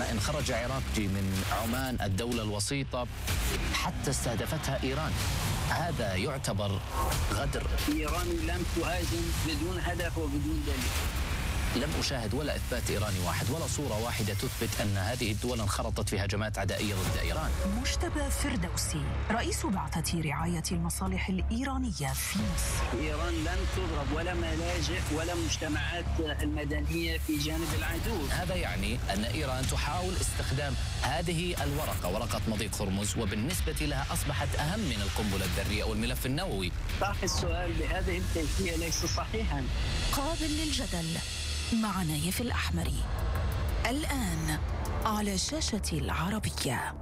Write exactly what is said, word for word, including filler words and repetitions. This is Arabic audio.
كمائن خرج عراقي من عمان الدولة الوسيطة حتى استهدفتها إيران. هذا يعتبر غدر. إيران لم تهاجم بدون هدف وبدون دليل. لم أشاهد ولا إثبات إيراني واحد ولا صورة واحدة تثبت أن هذه الدول انخرطت في هجمات عدائية ضد إيران. مجتبى فردوسي رئيس بعثة رعاية المصالح الإيرانية في مصر. إيران لم تضرب ولا ملاجئ ولا مجتمعات المدنية في جانب العدو. هذا يعني أن إيران تحاول استخدام هذه الورقة، ورقة مضيق هرمز، وبالنسبة لها أصبحت أهم من القنبلة الذرية أو الملف النووي. طرح السؤال بهذه الكيفية ليس صحيحا. قابل للجدل مع نايف الأحمري الآن على شاشة العربية.